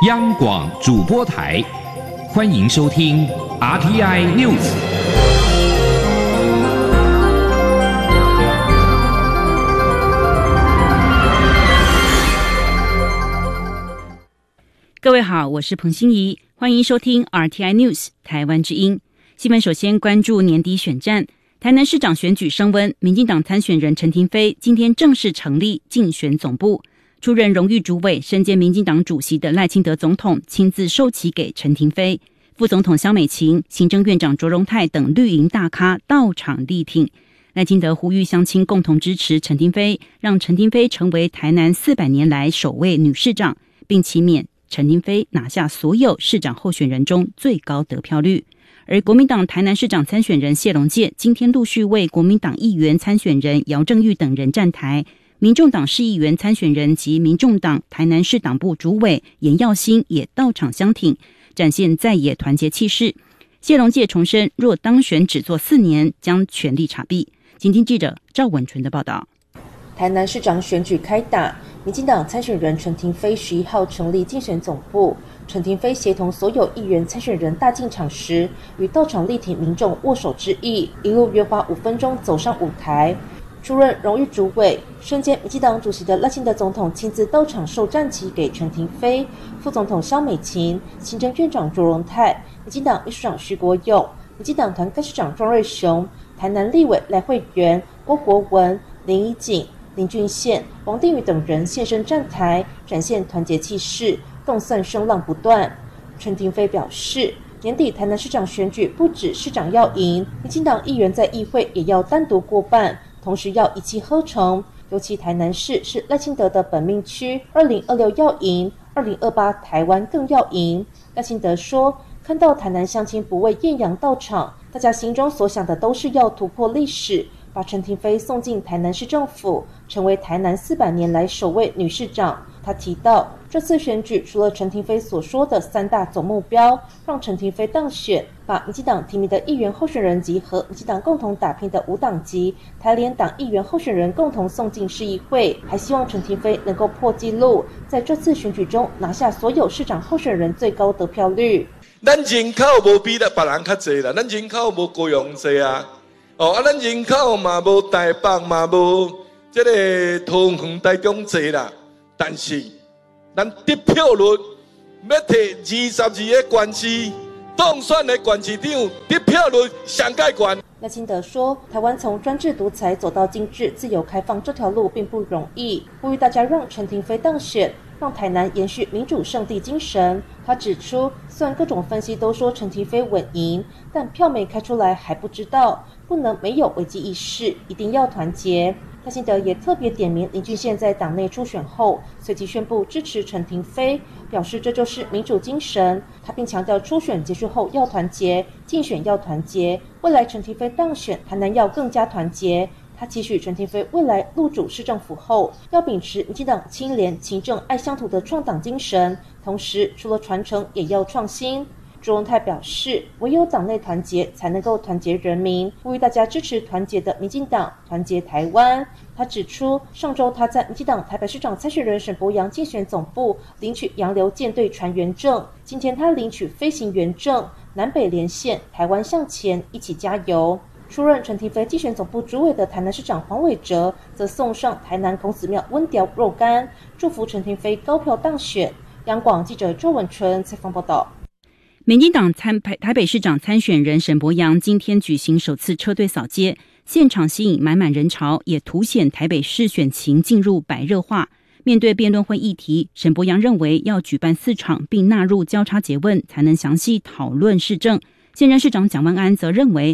央广主播台，欢迎收听 RTI News。 各位好，我是彭欣怡，欢迎收听 RTI News 台湾之音。新闻首先关注年底选战，台南市长选举升温，民进党参选人陈亭妃今天正式成立竞选总部，出任荣誉主委、身兼民进党主席的赖清德总统亲自授旗给陈亭妃，副总统萧美琴、行政院长卓荣泰等绿营大咖到场力挺。赖清德呼吁乡亲共同支持陈亭妃，让陈亭妃成为台南400年来首位女市长，并期勉陈亭妃拿下所有市长候选人中最高得票率。而国民党台南市长参选人谢龙介今天陆续为国民党议员参选人姚正玉等人站台，民众党市议员参选人及民众党台南市党部主委严耀兴也到场相挺，展现在野团结气势。谢龙介重申，若当选只做4年，将全力查弊。今天记者赵文纯的报道。 台南市长选举开打，民进党参选人陈亭妃11号成立竞选总部。陈亭妃协同所有议员参选人大进场时，与到场力挺民众握手致意，一路约花5分钟走上舞台。出任荣誉主委、身兼民进党主席的赖清德总统亲自到场授战旗给陈亭妃，副总统萧美琴、行政院长卓荣泰、民进党秘书长徐国勇、民进党团干事长庄瑞雄、台南立委赖慧媛、郭国文、林怡景、林俊宪、王定宇等人现身站台，展现团结气势，动算声浪不断。陈亭妃表示，年底台南市长选举不止市长要赢，民进党议员在议会也要单独过半，同时要一气呵成。尤其台南市是赖清德的本命区，2026要赢，2028台湾更要赢。赖清德说，看到台南乡亲不畏艳阳到场，大家心中所想的都是要突破历史，把陈亭妃送进台南市政府，成为台南400年来首位女市长。他提到，这次选举除了陈亭妃所说的3大总目标，让陈亭妃当选，把民进党提名的议员候选人及和民进党共同打拼的5党籍台联党议员候选人共同送进市议会，还希望陈亭妃能够破纪录，在这次选举中拿下所有市长候选人最高得票率。 咱人口无比别人较济啦，咱人口无高雄济啊。咱人口嘛无台北嘛无这个桃园台中济啦，但是咱得票率要摕22个县市当选的县市长得票率上界悬。 赖清德说，台湾从专制独裁走到精致自由开放这条路并不容易，呼吁大家让陈亭妃当选，让台南延续民主圣地精神。他指出，虽然各种分析都说陈亭妃稳赢，但票没开出来还不知道，不能没有危机意识，一定要团结。赖清德也特别点名林俊宪在党内初选后，随即宣布支持陈亭妃，表示这就是民主精神。他并强调初选结束后要团结，竞选要团结，未来陈亭妃当选，台南要更加团结。他期许陈亭妃未来入主市政府后，要秉持民进党清廉、勤政、爱乡土的创党精神，同时除了传承，也要创新。卓荣泰表示，唯有党内团结，才能够团结人民，呼吁大家支持团结的民进党，团结台湾。他指出，上周他在民进党台北市长参选人沈伯洋竞选总部领取洋流舰队船员证，今天他领取飞行员证，南北连线，台湾向前，一起加油。出任陈亭妃竞选总部主委的台南市长黄伟哲，则送上台南孔子庙温条肉干，祝福陈亭妃高票当选。央广记者周文纯采访报道。 民进党台北市长参选人沈伯洋今天举行首次车队扫街，现场吸引满满人潮，也凸显台北市选情进入白热化。面对辩论会议题，沈伯洋认为要举办4场，并纳入交叉诘问，才能详细讨论市政。现任市长蒋万安则认为，